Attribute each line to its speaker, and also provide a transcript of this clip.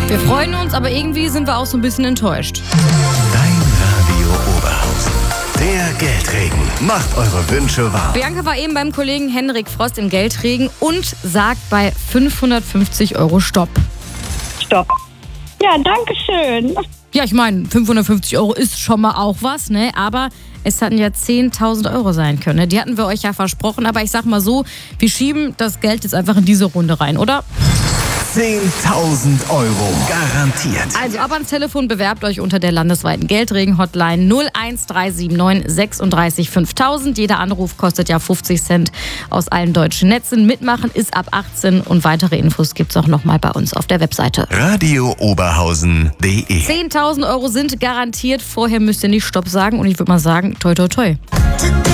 Speaker 1: Wir freuen uns, aber irgendwie sind wir auch so ein bisschen enttäuscht.
Speaker 2: Dein Radio Oberhausen. Der Geldregen macht eure Wünsche wahr.
Speaker 1: Bianca war eben beim Kollegen Henrik Frost im Geldregen und sagt bei 550 € Stopp.
Speaker 3: Stopp. Ja, danke schön.
Speaker 1: Ja, ich meine, 550 € ist schon mal auch was, ne? Aber es hatten ja 10.000 € sein können. Ne? Die hatten wir euch ja versprochen. Aber ich sag mal so, wir schieben das Geld jetzt einfach in diese Runde rein, oder?
Speaker 2: 10.000 € garantiert.
Speaker 1: Also ab ans Telefon, bewerbt euch unter der landesweiten Geldregen-Hotline 01379 36 5000. Jeder Anruf kostet ja 50 Cent aus allen deutschen Netzen. Mitmachen ist ab 18 und weitere Infos gibt's auch nochmal bei uns auf der Webseite.
Speaker 2: radiooberhausen.de
Speaker 1: 10.000 € sind garantiert. Vorher müsst ihr nicht Stopp sagen und ich würde mal sagen, toi toi toi.